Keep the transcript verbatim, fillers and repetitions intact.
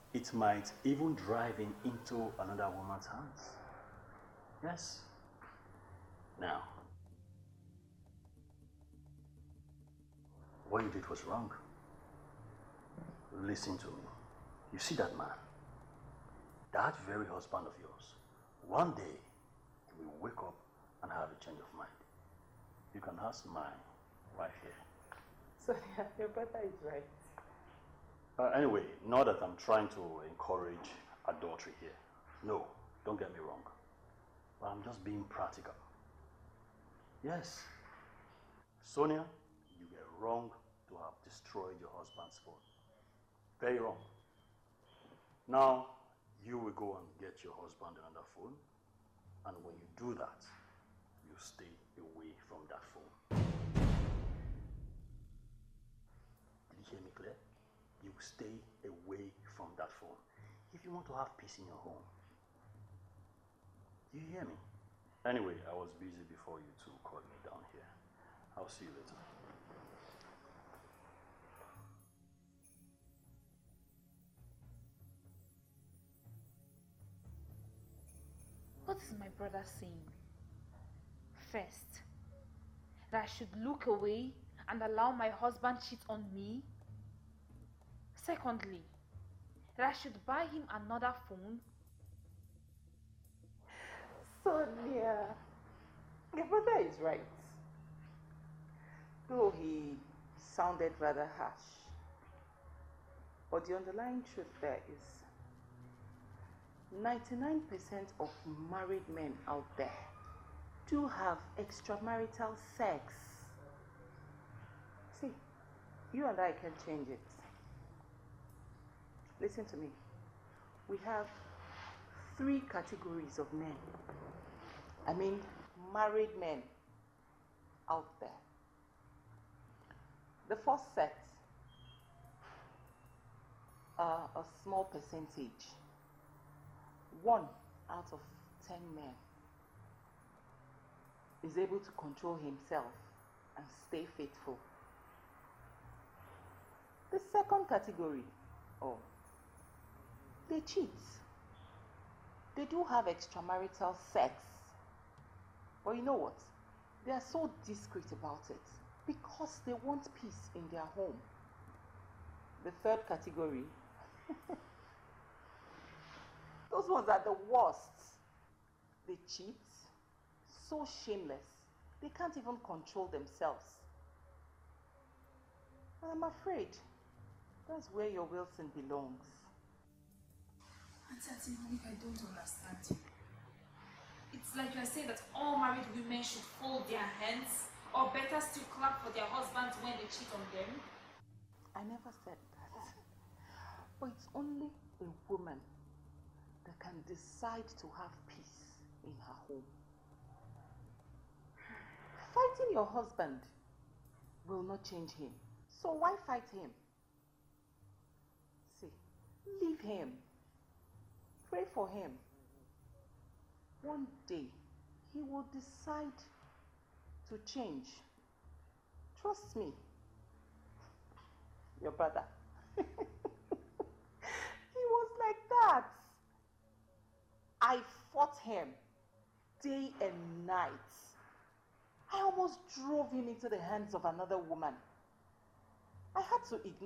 It might even drive him into another woman's hands. Yes. Now, what you did was wrong. Listen to me. You see that man? That very husband of yours. One day, he will wake up and have a change of mind. You can ask my wife here. Sonia, your brother is right. Uh, anyway, not that I'm trying to encourage adultery here. No, don't get me wrong. But I'm just being practical. Yes. Sonia, you were wrong to have destroyed your husband's phone. Very wrong. Now, you will go and get your husband another phone. And when you do that, you stay away from that phone. Did you hear me clear? You stay away from that phone if you want to have peace in your home. Do you hear me? Anyway, I was busy before you two called me down here. I'll see you later. What is my brother saying? First, that I should look away and allow my husband cheat on me? Secondly, that I should buy him another phone? Sonia, your brother is right. Though he sounded rather harsh. But the underlying truth there is ninety-nine percent of married men out there do have extramarital sex. See, you and I can change it. Listen to me. We have three categories of men. I mean, married men out there. The first set are a small percentage. One out of ten men is able to control himself and stay faithful. The second category, oh, they cheat. They do have extramarital sex. But you know what? They are so discreet about it because they want peace in their home. The third category, those ones are the worst. They cheat, so shameless, they can't even control themselves. And I'm afraid that's where your Wilson belongs. Auntie Auntie, I don't understand you. It's like you're saying that all married women should fold their hands, or better still clap for their husbands when they cheat on them. I never said that. But it's only a woman that can decide to have peace in her home. Fighting your husband will not change him. So why fight him? See, leave him. Pray for him. One day, he will decide to change. Trust me. Your brother. He was like that. I fought him day and night. I almost drove him into the hands of another woman. I had to ignore